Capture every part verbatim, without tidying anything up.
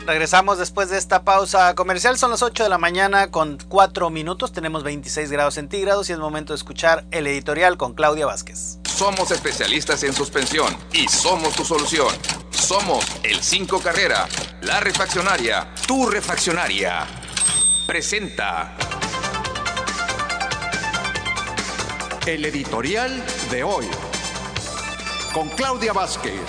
Regresamos después de esta pausa comercial. Son las ocho de la mañana con cuatro minutos. Tenemos veintiséis grados centígrados y es momento de escuchar el editorial con Claudia Vázquez. Somos especialistas en suspensión y somos tu solución. Somos el cinco Carrera, la refaccionaria, tu refaccionaria. Presenta el editorial de hoy con Claudia Vázquez.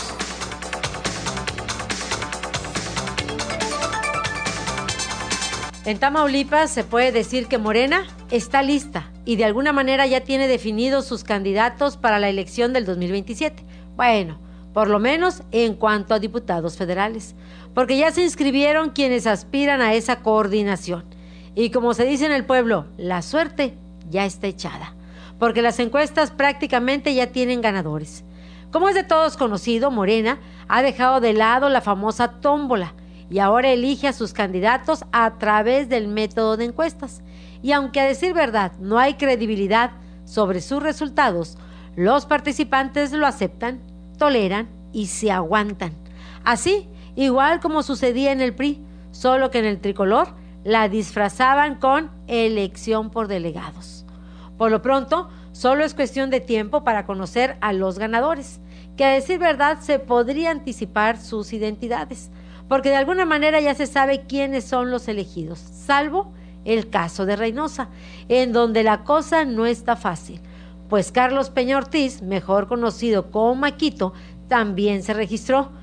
En Tamaulipas se puede decir que Morena está lista y de alguna manera ya tiene definidos sus candidatos para la elección del dos mil veintisiete. Bueno, por lo menos en cuanto a diputados federales, porque ya se inscribieron quienes aspiran a esa coordinación. Y como se dice en el pueblo, la suerte ya está echada, porque las encuestas prácticamente ya tienen ganadores. Como es de todos conocido, Morena ha dejado de lado la famosa tómbola y ahora elige a sus candidatos a través del método de encuestas. Y aunque a decir verdad no hay credibilidad sobre sus resultados, los participantes lo aceptan, toleran y se aguantan. Así, igual como sucedía en el P R I, solo que en el tricolor la disfrazaban con elección por delegados. Por lo pronto, solo es cuestión de tiempo para conocer a los ganadores, que a decir verdad se podría anticipar sus identidades, porque de alguna manera ya se sabe quiénes son los elegidos, salvo el caso de Reynosa, en donde la cosa no está fácil, pues Carlos Peña Ortiz, mejor conocido como Maquito, también se registró,